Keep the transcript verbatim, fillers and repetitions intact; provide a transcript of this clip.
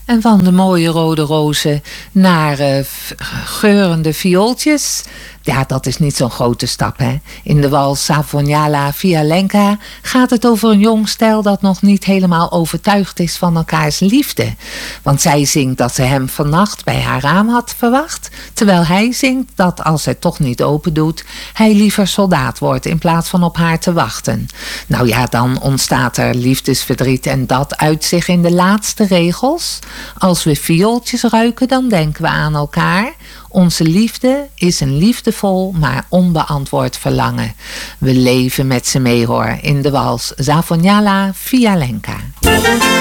En van de mooie rode rozen naar uh, geurende viooltjes. Ja, dat is niet zo'n grote stap, hè. In de wals Savonjala Fialenka gaat het over een jong stel dat nog niet helemaal overtuigd is van elkaars liefde. Want zij zingt dat ze hem vannacht bij haar raam had verwacht, terwijl hij zingt dat als hij toch niet open doet, hij liever soldaat wordt in plaats van op haar te wachten. Nou ja, dan ontstaat er liefdesverdriet en dat uit zich in de laatste regels. Als we viooltjes ruiken, dan denken we aan elkaar. Onze liefde is een liefdevol, maar onbeantwoord verlangen. We leven met ze mee, hoor, in de wals Savonjala Fialenka.